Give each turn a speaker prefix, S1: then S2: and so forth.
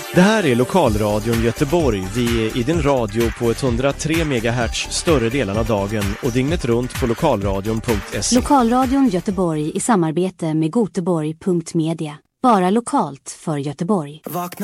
S1: Det här är Lokalradion Göteborg. Vi är i din radio på 103 MHz större delen av dagen och dygnet runt på lokalradion.se.
S2: Lokalradion Göteborg i samarbete med Goteborg.media. Bara lokalt för Göteborg.
S3: Vakna